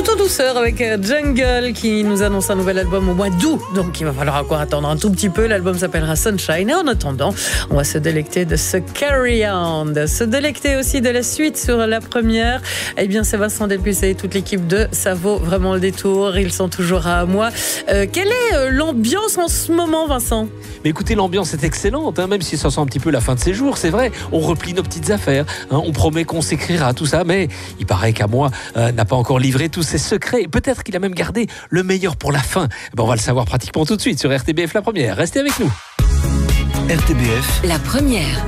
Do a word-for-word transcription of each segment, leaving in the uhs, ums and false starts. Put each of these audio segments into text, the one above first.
tout en douceur avec Jungle qui nous annonce un nouvel album au mois d'août. Donc il va falloir encore attendre un tout petit peu. L'album s'appellera Sunshine. Et en attendant, on va se délecter de ce Carry On. Se délecter aussi de la suite sur la première. Eh bien, c'est Vincent Delpucet et toute l'équipe de Ça vaut vraiment le détour. Ils sont toujours à moi. Euh, quelle est euh, l'ambiance en ce moment, Vincent ? Mais écoutez, l'ambiance est excellente, hein, même si ça sent un petit peu la fin de ses jours, c'est vrai. On replie nos petites affaires, hein, on promet qu'on s'écrira tout ça, mais il paraît qu'à moi euh, n'a pas encore livré tous ses secrets. Peut-être qu'il a même gardé le meilleur pour la fin. Ben, on va le savoir pratiquement tout de suite sur R T B F La Première. Restez avec nous. R T B F La Première.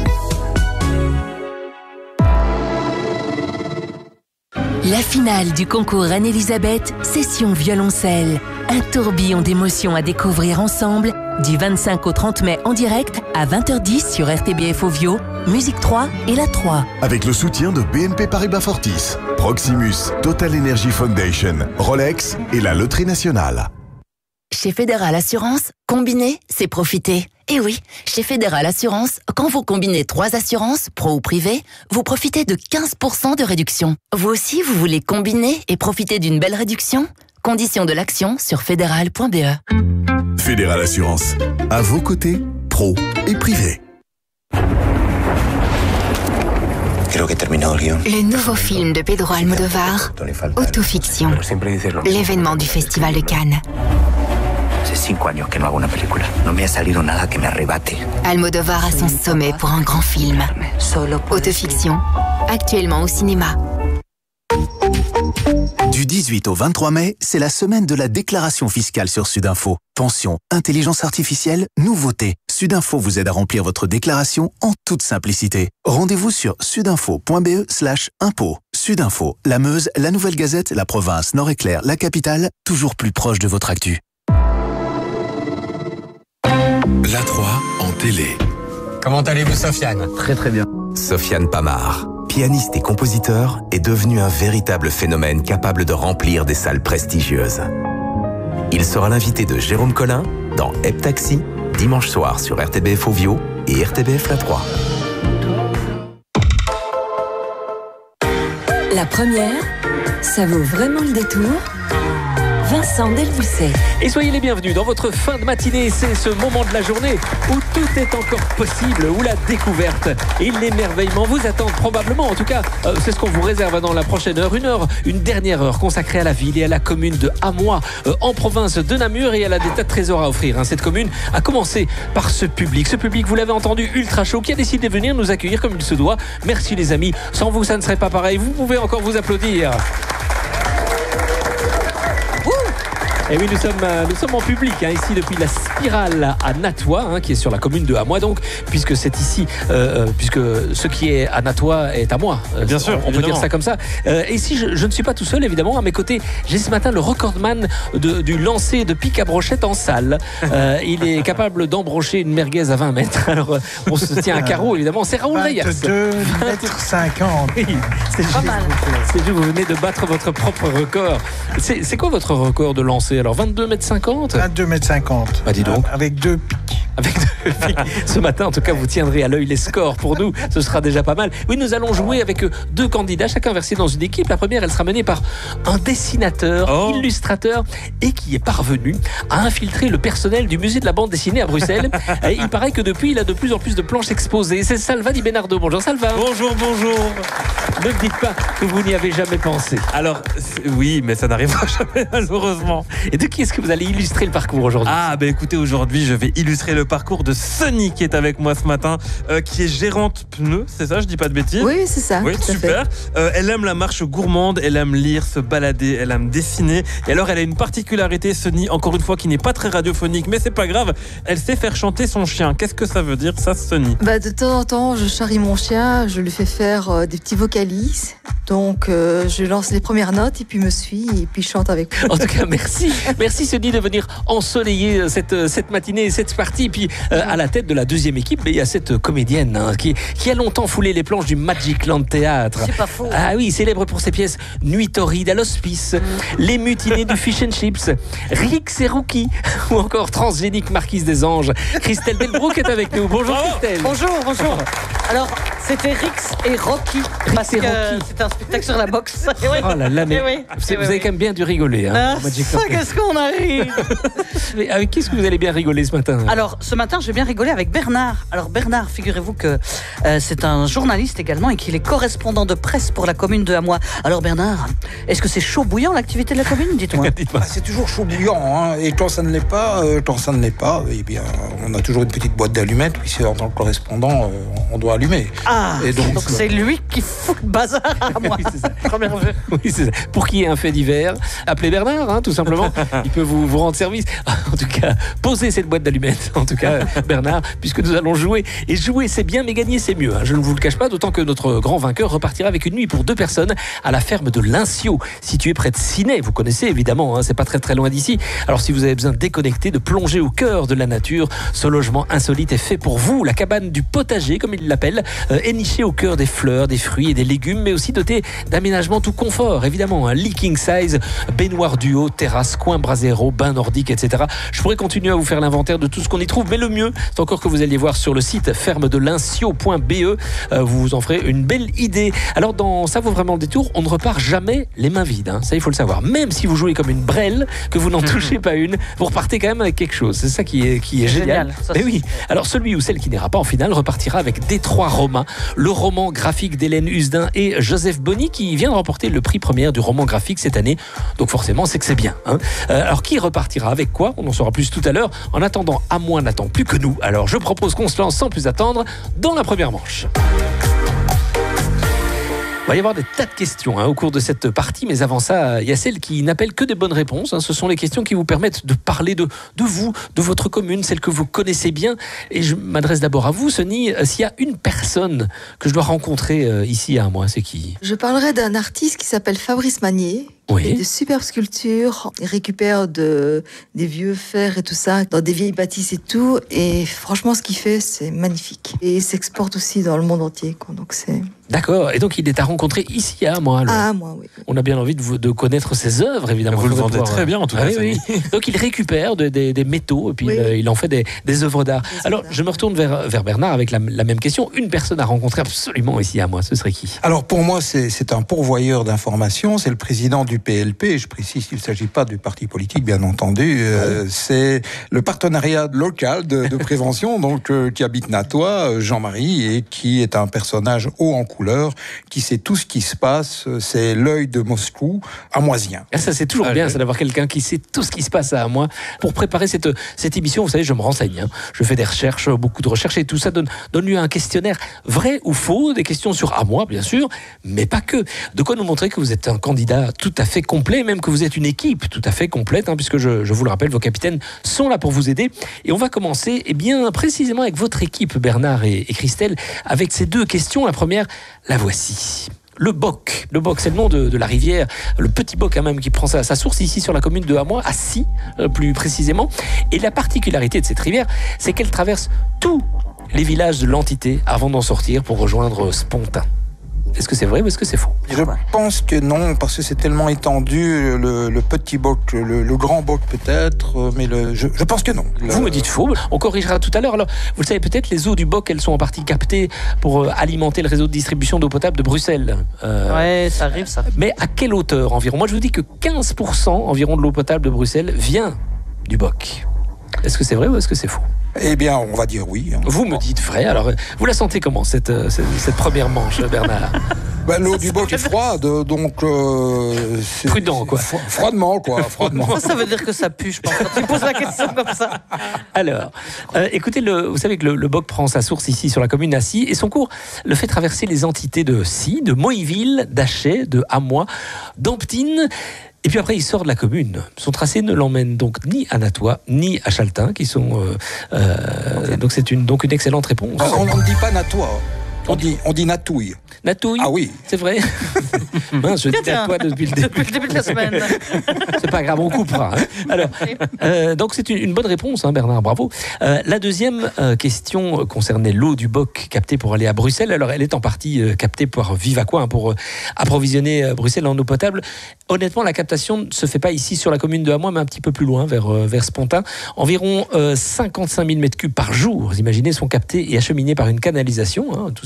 La finale du concours Anne-Elisabeth, session violoncelle. Un tourbillon d'émotions à découvrir ensemble du vingt-cinq au trente mai en direct à vingt heures dix sur R T B F Ovio, Musique trois et La trois. Avec le soutien de B N P Paribas Fortis, Proximus, Total Energy Foundation, Rolex et la Loterie Nationale. Chez Fédéral Assurance, combiner, c'est profiter. Et oui, chez Fédéral Assurance, quand vous combinez trois assurances, pro ou privé, vous profitez de quinze pour cent de réduction. Vous aussi, vous voulez combiner et profiter d'une belle réduction ? Conditions de l'action sur fédéral point b e. Fédéral Assurance, à vos côtés, pro et privé. Le nouveau film de Pedro Almodóvar, Autofiction, l'événement du Festival de Cannes. Almodóvar à son sommet pour un grand film. Autofiction, actuellement au cinéma. Du dix-huit au vingt-trois mai, c'est la semaine de la déclaration fiscale sur Sudinfo. Pension, intelligence artificielle, nouveautés. Sudinfo vous aide à remplir votre déclaration en toute simplicité. Rendez-vous sur sudinfo point b e slash impôt. Sudinfo, la Meuse, la Nouvelle Gazette, la province, Nord-Éclair, la capitale, toujours plus proche de votre actu. La trois en télé. Comment allez-vous, Sofiane ? Très très bien. Sofiane Pamar, pianiste et compositeur, est devenu un véritable phénomène capable de remplir des salles prestigieuses. Il sera l'invité de Jérôme Collin dans Heptaxi, dimanche soir sur R T B F Ovio et R T B F La trois. La Première, ça vaut vraiment le détour. Vincent Delpucet. Et soyez les bienvenus dans votre fin de matinée. C'est ce moment de la journée où tout est encore possible, où la découverte et l'émerveillement vous attendent probablement. En tout cas, euh, c'est ce qu'on vous réserve dans la prochaine heure. Une heure, une dernière heure consacrée à la ville et à la commune de Amois, euh, en province de Namur. Et elle a des tas de trésors à offrir, hein. Cette commune a commencé par ce public. Ce public, vous l'avez entendu, ultra chaud, qui a décidé de venir nous accueillir comme il se doit. Merci les amis. Sans vous, ça ne serait pas pareil. Vous pouvez encore vous applaudir. Et oui, nous sommes, euh, nous sommes en public, hein, ici depuis la Spirale à Natois, hein, qui est sur la commune de Amois, donc, puisque c'est ici, euh, puisque ce qui est à Natois est à moi. Euh, Bien sûr, on, on peut dire ça comme ça. Euh, et ici, je, je ne suis pas tout seul, évidemment. À mes côtés, j'ai ce matin le recordman de, du lancer de pique à brochette en salle. Euh, il est capable d'embrocher une merguez à vingt mètres. Alors, euh, on se tient à carreau, évidemment. C'est Raoul Reyes. vingt-deux mètres cinquante. Oui, c'est juste, c'est juste, vous venez de battre votre propre record. C'est, c'est quoi votre record de lancer? Alors vingt-deux mètres cinquante. vingt-deux mètres cinquante. Bah dis donc. Avec deux pics. Avec deux pics. Ce matin, en tout cas, vous tiendrez à l'œil les scores pour nous. Ce sera déjà pas mal. Oui, nous allons jouer avec deux candidats, chacun versé dans une équipe. La première, elle sera menée par un dessinateur, oh. illustrateur et qui est parvenu à infiltrer le personnel du musée de la bande dessinée à Bruxelles. Et il paraît que depuis, il a de plus en plus de planches exposées. C'est Salva Di Bernardo. Bonjour Salva. Bonjour, bonjour. Ne me dites pas que vous n'y avez jamais pensé. Alors, oui, mais ça n'arrivera jamais, malheureusement. Et de qui est-ce que vous allez illustrer le parcours aujourd'hui? Ah, ben écoutez, aujourd'hui, je vais illustrer le parcours de Sunny qui est avec moi ce matin, euh, qui est gérante pneus, c'est ça, je dis pas de bêtises? Oui, c'est ça. Oui, super. Euh, elle aime la marche gourmande, elle aime lire, se balader, elle aime dessiner. Et alors, elle a une particularité, Sunny, encore une fois, qui n'est pas très radiophonique, mais c'est pas grave, elle sait faire chanter son chien. Qu'est-ce que ça veut dire, ça, Sunny? Bah, de temps en temps, je charrie mon chien, je lui fais faire euh, des petits vocalises. Donc, euh, je lance les premières notes et puis me suis et puis chante avec moi. En tout cas, merci. Merci, Sunny, de venir ensoleiller cette, cette matinée et cette partie. Et puis, euh, à la tête de la deuxième équipe, mais il y a cette comédienne hein, qui, qui a longtemps foulé les planches du Magic Land Théâtre. C'est pas faux. Ah oui, célèbre pour ses pièces Nuit torride à l'hospice, mmh. Les mutinés du Fish and Chips, Rix et Rookie, ou encore Transgénique Marquise des Anges. Christelle Delbrook est avec nous. Bonjour, oh Christelle. Bonjour, bonjour. Alors, C'était Rix et Rocky. Parce et que Rocky. c'était un spectacle sur la boxe. Et oui. Oh là là, mais Et oui. vous, Et vous oui, avez oui. quand même bien dû rigoler. Hein, Ah, au Magic ça, Carpet. qu'est-ce qu'on a ri. Mais avec qui est-ce que vous allez bien rigoler ce matin? Alors, ce matin, j'ai bien rigolé avec Bernard. Alors, Bernard, figurez-vous que euh, c'est un journaliste également et qu'il est correspondant de presse pour la commune de Hamois. Alors, Bernard, est-ce que c'est chaud bouillant l'activité de la commune? Dites-moi. Ah, c'est toujours chaud bouillant, hein. Et quand ça ne l'est pas, euh, quand ça ne l'est pas, eh bien, on a toujours une petite boîte d'allumettes, puisque en tant que correspondant, euh, on doit allumer. Ah, Et donc, donc c'est lui qui fout le bazar à moi. Oui, c'est ça. Oui, c'est ça. Pour qu'il y ait un fait divers, appelez Bernard, hein, tout simplement. Il peut vous, vous rendre service. En tout cas, posez cette boîte d'allumettes, en tout cas, Bernard, puisque nous allons jouer. Et jouer, c'est bien, mais gagner, c'est mieux. Hein. Je ne vous le cache pas, d'autant que notre grand vainqueur repartira avec une nuit pour deux personnes à la ferme de Linciot, située près de Ciney. Vous connaissez évidemment, hein, c'est pas très très loin d'ici. Alors si vous avez besoin de déconnecter, de plonger au cœur de la nature, ce logement insolite est fait pour vous. La cabane du potager, comme il l'appelle, euh, est nichée au cœur des fleurs, des fruits et des légumes, mais aussi dotée d'aménagements tout confort, évidemment. Un lit king size, baignoire duo, terrasse, coin brasero, bain nordique, et cetera. Je pourrais continuer à vous faire l'inventaire de tout ce qu'on y trouve, mais le mieux, c'est encore que vous alliez voir sur le site ferme de linciot point b e. Euh, vous vous en ferez une belle idée. Alors dans Ça vaut vraiment le détour, on ne repart jamais les mains vides. Hein. Ça, il faut le savoir. Même si vous jouez comme une brêle, que vous n'en touchez pas une, vous repartez quand même avec quelque chose. C'est ça qui est, qui est génial. génial. Ça, Mais c'est- oui. Alors celui ou celle qui n'ira pas en finale repartira avec Détroit Romain, le roman graphique d'Hélène Husdin et Joseph Bonny, qui vient de remporter le prix première du roman graphique cette année. Donc forcément, c'est que c'est bien. Hein. Euh, alors qui repartira avec quoi? On en saura plus tout à l'heure. En attendant, à moi n'attend plus que nous. Alors je propose qu'on se lance sans plus attendre dans la première manche. Il va y avoir des tas de questions hein, au cours de cette partie, mais avant ça, il y a celles qui n'appellent que des bonnes réponses. Hein. Ce sont les questions qui vous permettent de parler de, de vous, de votre commune, celle que vous connaissez bien. Et je m'adresse d'abord à vous, Sonny. Euh, S'il y a une personne que je dois rencontrer euh, ici à moi, c'est qui? Je parlerai d'un artiste qui s'appelle Fabrice Magnier. Oui. Il fait de superbes sculptures. Il récupère de, des vieux fers et tout ça, dans des vieilles bâtisses et tout. Et franchement, ce qu'il fait, c'est magnifique. Et il s'exporte aussi dans le monde entier, quoi. Donc c'est... D'accord. Et donc, il est à rencontrer ici à moi. alors. Ah, moi, oui. On a bien envie de, vous- de connaître ses œuvres, évidemment. Vous le Faudrait vendez très bien, en tout Ah cas, oui, oui. Donc, il récupère de- des- des métaux et puis Oui. il, il en fait des, des œuvres d'art. Des œuvres Alors, d'art. je me retourne vers, vers Bernard avec la, la même question. Une personne à rencontrer absolument ici à moi, ce serait qui? Alors pour moi, c'est c'est un pourvoyeur d'informations, c'est le président du P L P, je précise qu'il ne s'agit pas du parti politique, bien entendu, euh, c'est le partenariat local de, de prévention, donc euh, qui habite Natois, euh, Jean-Marie, et qui est un personnage haut en couleur, qui sait tout ce qui se passe, c'est l'œil de Moscou, amoisien. Ah, ça, c'est toujours Ah, bien, oui. ça, d'avoir quelqu'un qui sait tout ce qui se passe à moi. Pour préparer cette, cette émission, vous savez, je me renseigne. Hein. Je fais des recherches, beaucoup de recherches, et tout ça donne, donne lieu à un questionnaire vrai ou faux, des questions sur à moi, bien sûr, mais pas que. De quoi nous montrer que vous êtes un candidat tout à fait complet, même que vous êtes une équipe tout à fait complète, hein, puisque je, je vous le rappelle, vos capitaines sont là pour vous aider. Et on va commencer, eh bien, précisément avec votre équipe, Bernard et, et Christelle, avec ces deux questions. La première, la voici. Le Boc. Le Boc, c'est le nom de, de la rivière, le petit Boc quand même qui prend sa, sa source ici sur la commune de Hamois, à Scie, euh, plus précisément. Et la particularité de cette rivière, c'est qu'elle traverse tous les villages de l'entité avant d'en sortir pour rejoindre Spontin. Est-ce que c'est vrai ou est-ce que c'est faux? Je pense que non, parce que c'est tellement étendu, le, le petit boc, le, le grand boc peut-être, mais le, je, je pense que non. Le- Vous me dites faux, on corrigera tout à l'heure. Alors, vous le savez peut-être, les eaux du Boc, elles sont en partie captées pour euh, alimenter le réseau de distribution d'eau potable de Bruxelles. Euh, Ouais, ça arrive, ça. Mais à quelle hauteur environ? Moi, je vous dis que quinze pour cent environ de l'eau potable de Bruxelles vient du Boc. Est-ce que c'est vrai ou est-ce que c'est faux? Eh bien, on va dire oui. hein. Vous me dites vrai. Alors, euh, vous la sentez comment, cette, euh, cette, cette première manche, Bernard? Ben, l'eau du boc est froide, donc... Euh, c'est- Prudent, quoi. fro- Froidement, quoi, froidement. Ça, ça veut dire que ça pue, je pense, quand tu poses la question comme ça. Alors, euh, écoutez, le, vous savez que le, le Boc prend sa source ici sur la commune à Scie, et son cours le fait traverser les entités de Scie, de Moyville, d'Achet, de Hamois, d'Amptine. Et puis après, il sort de la commune. Son tracé ne l'emmène donc ni à Natois, ni à Chaltin, qui sont... Euh, euh, donc c'est une, donc une excellente réponse. On on ne dit pas natois, on dit, on dit natouille. Natouille, Ah oui. c'est vrai. Mince, je dis Tiens, Natois depuis le début. Depuis le début de la semaine. C'est pas grave, on coupera. hein. Alors, euh, donc c'est une, une bonne réponse, hein, Bernard, bravo. Euh, la deuxième euh, question concernait l'eau du Boc captée pour aller à Bruxelles. Alors, elle est en partie euh, captée par Vivaqua hein, pour euh, approvisionner euh, Bruxelles en eau potable. Honnêtement, la captation ne se fait pas ici sur la commune de Hamois, mais un petit peu plus loin, vers, euh, vers Spontin. Environ euh, cinquante-cinq mille mètres cubes par jour, vous imaginez, sont captés et acheminés par une canalisation. Hein. Tout ça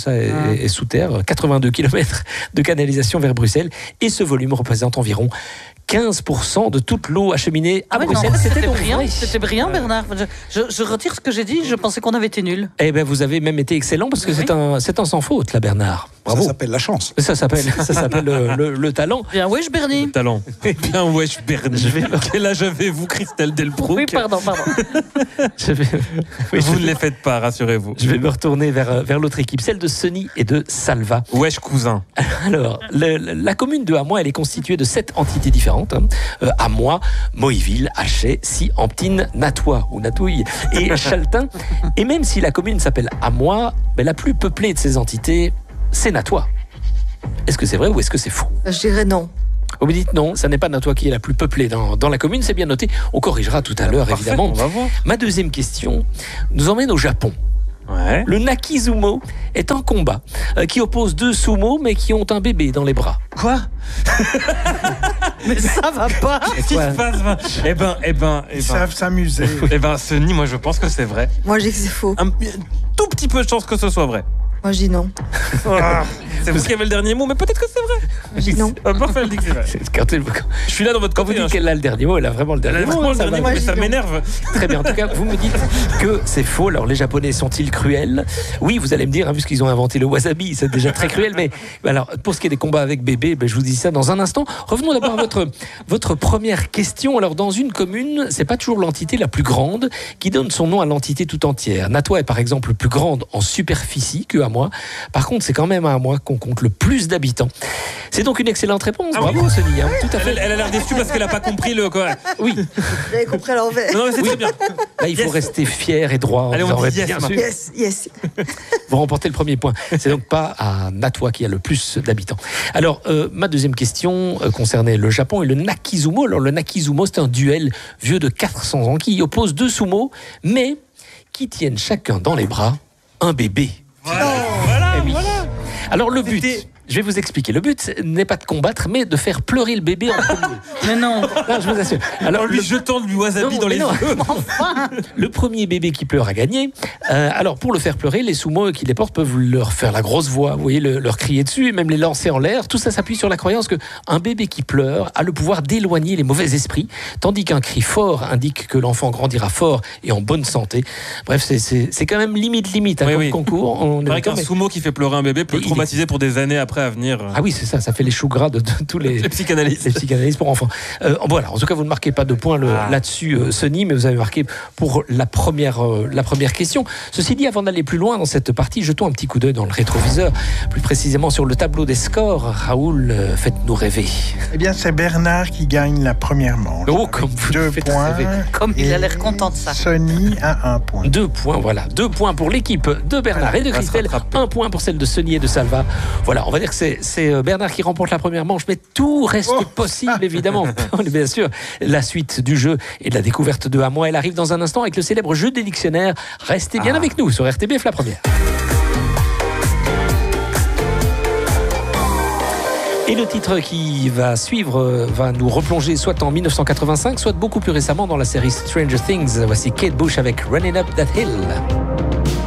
ça est, ah. est sous terre, quatre-vingt-deux kilomètres de canalisation vers Bruxelles, et ce volume représente environ quinze pour cent de toute l'eau acheminée à ah ouais, Bruxelles. Non, c'était c'était brillant, vrai. c'était brillant, Bernard. Je, je, je retire ce que j'ai dit, je pensais qu'on avait été nuls. Eh bien, vous avez même été excellent, parce que oui. c'est un, c'est un sans faute, là, Bernard. Bravo. Ça s'appelle la chance. Ça s'appelle, ça s'appelle le, le, le talent. Bien, wesh, Bernie. Le talent. Bien, wesh, Bernie. Je vais... Quel âge avez-vous, Christelle Delbrouck? Oui, pardon, pardon. je vais... oui, vous je... ne les faites pas, rassurez-vous. Je vais me retourner vers, vers l'autre équipe, celle de Sunny et de Salva. Wesh, cousin. Alors, le, la commune de Hamois, elle est constituée de sept entités différentes. Hein. Euh, Hamois, Moïville, Hachet, Si-Amptine, Natois ou Natouille et Chaltin. Et même si la commune s'appelle Hamois, ben, la plus peuplée de ces entités, c'est Natois. Est-ce que c'est vrai ou est-ce que c'est faux? Je dirais non. Vous me dites non, ça n'est pas Natois qui est la plus peuplée dans, dans la commune, c'est bien noté. On corrigera tout à l'heure, Parfait, évidemment. On va voir. Ma deuxième question nous emmène au Japon. Ouais. Le Nakizumo est un combat euh, qui oppose deux sumo mais qui ont un bébé dans les bras. Quoi? Mais ça va pas. Qu'est-ce qui se passe? Eh ben, eh ben, eh ben. Ils savent s'amuser. Eh ben, Sunny, moi je pense que c'est vrai. Moi je dis que c'est faux. Un, un tout petit peu de chance que ce soit vrai. Moi je dis non. Ah, c'est vous qui avez le dernier mot, mais peut-être que c'est vrai. Je dis non. Ah, parfait, elle dit que c'est vrai. Quand elle, quand, je suis là dans votre quand vous dites qu'elle a le dernier mot, elle a vraiment le dernier elle a mot. Vraiment le dernier mot, mais ça m'énerve. Très bien. En tout cas, vous me dites que c'est faux. Alors, les Japonais sont-ils cruels? Oui, vous allez me dire, hein, puisqu'ils ont inventé le wasabi, c'est déjà très cruel. Mais alors, pour ce qui est des combats avec bébé, ben, je vous dis ça dans un instant. Revenons d'abord à votre, votre première question. Alors, dans une commune, c'est pas toujours l'entité la plus grande qui donne son nom à l'entité tout entière. Natois est par exemple plus grande en superficie que Hamois. Par contre, c'est quand même à Hamois qu'on compte le plus d'habitants. C'est donc une excellente réponse. Ah, Bravo, oui. Sunny. Hein, tout à fait. Elle, elle a l'air déçue parce qu'elle n'a pas compris le quoi. Oui. J'avais compris à l'envers. Non, mais c'est oui. très bien. Là, il faut yes. rester fier et droit. Allez, on dit yes, bien sûr. Yes, yes. Vous remportez le premier point. C'est donc pas à Natois qui a le plus d'habitants. Alors, euh, ma deuxième question euh, concernait le Japon et le Nakizumo. Alors, le Nakizumo, c'est un duel vieux de quatre cents ans qui oppose deux sumo, mais qui tiennent chacun dans les bras un bébé. Voilà, voilà, eh oui. voilà. Alors, le but... Je vais vous expliquer. Le but n'est pas de combattre, mais de faire pleurer le bébé en premier. Mais non. Non, je vous assure. Alors, lui le... jetant du wasabi non, dans les non. yeux. Enfin. Le premier bébé qui pleure a gagné. Euh, alors, pour le faire pleurer, les sumo qui les portent peuvent leur faire la grosse voix, vous voyez, le, leur crier dessus, et même les lancer en l'air. Tout ça s'appuie sur la croyance qu'un bébé qui pleure a le pouvoir d'éloigner les mauvais esprits, tandis qu'un cri fort indique que l'enfant grandira fort et en bonne santé. Bref, c'est, c'est, c'est quand même limite, limite, hein, oui, comme oui. concours. On c'est vrai qu'un mais... sumo qui fait pleurer un bébé peut le traumatiser est... pour des années après à venir. Ah oui, c'est ça, ça fait les choux gras de, de tous les, les psychanalystes. Les psychanalystes pour enfants. Euh, voilà, en tout cas, vous ne marquez pas de points le, ah. là-dessus, euh, Sunny, mais vous avez marqué pour la première, euh, la première question. Ceci dit, avant d'aller plus loin dans cette partie, jetons un petit coup d'œil dans le rétroviseur, plus précisément sur le tableau des scores. Raoul, euh, faites-nous rêver. Eh bien, c'est Bernard qui gagne la première manche. Oh, comme vous deux points. Rêver. Comme il a l'air content de ça. Sunny a un point. Deux points, voilà. Deux points pour l'équipe de Bernard voilà, et de Christelle. Un point pour celle de Sunny et de Salva. Voilà, on va dire que c'est, c'est Bernard qui remporte la première manche, mais tout reste oh. possible, évidemment. Bien sûr, la suite du jeu et de la découverte de Hamois, elle arrive dans un instant avec le célèbre jeu des dictionnaires. Restez bien ah. avec nous sur R T B F, la première. Et le titre qui va suivre va nous replonger soit en dix-neuf cent quatre-vingt-cinq, soit beaucoup plus récemment dans la série Stranger Things. Voici Kate Bush avec Running Up That Hill.